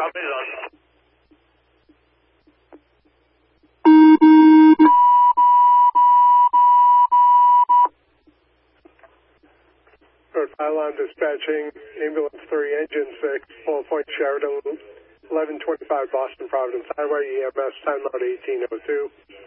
Copy done. Pylon dispatching, ambulance 3, engine 6, full point Sheridan, 1125 Boston Providence Highway, EMS time out 1802.